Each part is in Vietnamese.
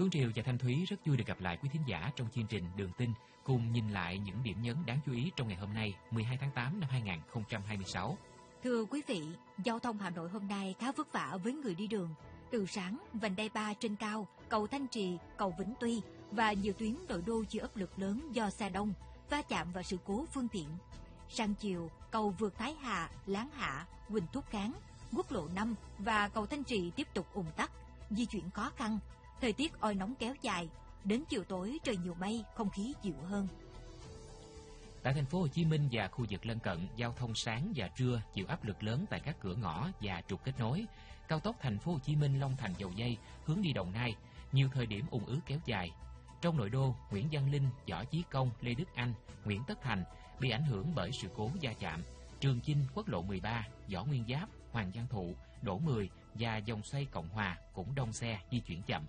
Tuấn Triều và Thanh Thúy rất vui được gặp lại quý thính giả trong chương trình Đường Tin, cùng nhìn lại những điểm nhấn đáng chú ý trong ngày hôm nay, 12 tháng 8 năm 2026. Thưa quý vị, giao thông Hà Nội hôm nay khá vất vả với người đi đường. Từ sáng, vành đai 3 trên cao, cầu Thanh Trì, cầu Vĩnh Tuy và nhiều tuyến nội đô chịu áp lực lớn do xe đông, va chạm và sự cố phương tiện. Sang chiều, cầu vượt Thái Hà, Láng Hạ, Huỳnh Thúc Kháng, quốc lộ 5 và cầu Thanh Trì tiếp tục ùn tắc, di chuyển khó khăn. Thời tiết oi nóng kéo dài, đến chiều tối trời nhiều mây, không khí dịu hơn. Tại thành phố Hồ Chí Minh và khu vực lân cận, giao thông sáng và trưa chịu áp lực lớn tại các cửa ngõ và trục kết nối. Cao tốc thành phố Hồ Chí Minh Long Thành Dầu Giây hướng đi Đồng Nai, nhiều thời điểm ùn ứ kéo dài. Trong nội đô, Nguyễn Văn Linh, Võ Chí Công, Lê Đức Anh, Nguyễn Tất Thành bị ảnh hưởng bởi sự cố va chạm. Trường Chinh, quốc lộ 13, Võ Nguyên Giáp, Hoàng Văn Thụ, Đỗ Mười và vòng xoay Cộng Hòa cũng đông xe di chuyển chậm.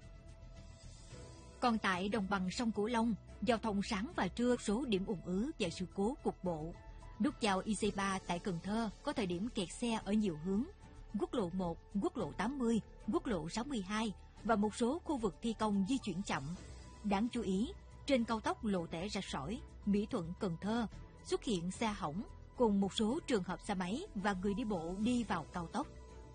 Còn tại đồng bằng sông Cửu Long, giao thông sáng và trưa số điểm ùn ứ và sự cố cục bộ. Nút giao IC3 tại Cần Thơ có thời điểm kẹt xe ở nhiều hướng. Quốc lộ 1, quốc lộ 80, quốc lộ 62 và một số khu vực thi công di chuyển chậm. Đáng chú ý, trên cao tốc Lộ Tẻ Rạch Sỏi, Mỹ Thuận Cần Thơ xuất hiện xe hỏng cùng một số trường hợp xe máy và người đi bộ đi vào cao tốc.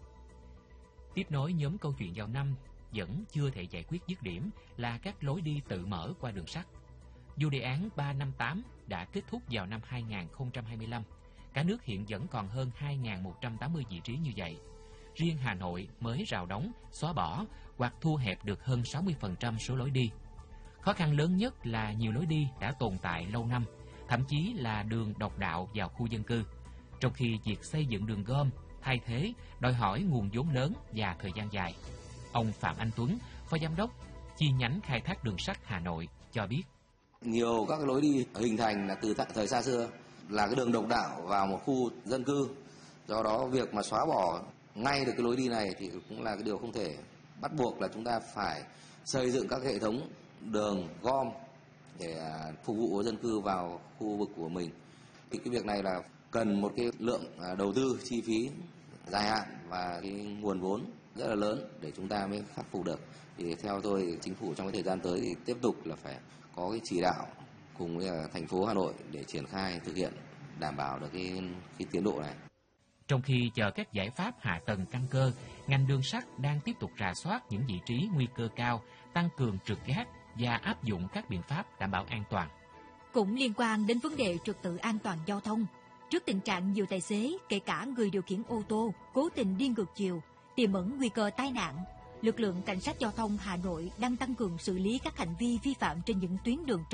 Tiếp nối nhóm câu chuyện giao năm vẫn chưa thể giải quyết dứt điểm là các lối đi tự mở qua đường sắt. Dù đề án 358 đã kết thúc vào năm 2025, cả nước hiện vẫn còn hơn 2.180 vị trí như vậy. Riêng Hà Nội mới rào đóng, xóa bỏ hoặc thu hẹp được hơn 60% số lối đi. Khó khăn lớn nhất là nhiều lối đi đã tồn tại lâu năm, thậm chí là đường độc đạo vào khu dân cư, trong khi việc xây dựng đường gom thay thế đòi hỏi nguồn vốn lớn và thời gian dài. Ông Phạm Anh Tuấn, Phó Giám đốc chi nhánh khai thác đường sắt Hà Nội cho biết. Nhiều các lối đi hình thành là từ thời xa xưa, là cái đường độc đạo vào một khu dân cư. Do đó việc mà xóa bỏ ngay được cái lối đi này thì cũng là cái điều không thể. Bắt buộc là chúng ta phải xây dựng các hệ thống đường gom để phục vụ dân cư vào khu vực của mình. Thì cái việc này là cần một cái lượng đầu tư chi phí dài hạn và cái nguồn vốn rất là lớn để chúng ta mới khắc phục được. Thì theo tôi, chính phủ trong cái thời gian tới thì tiếp tục là phải có cái chỉ đạo cùng với thành phố Hà Nội để triển khai thực hiện, đảm bảo được cái tiến độ này. Trong khi chờ các giải pháp hạ tầng căn cơ, ngành đường sắt đang tiếp tục rà soát những vị trí nguy cơ cao, tăng cường trực gác và áp dụng các biện pháp đảm bảo an toàn. Cũng liên quan đến vấn đề trật tự an toàn giao thông, trước tình trạng nhiều tài xế, kể cả người điều khiển ô tô, cố tình đi ngược chiều, tiềm ẩn nguy cơ tai nạn, lực lượng cảnh sát giao thông Hà Nội đang tăng cường xử lý các hành vi vi phạm trên những tuyến đường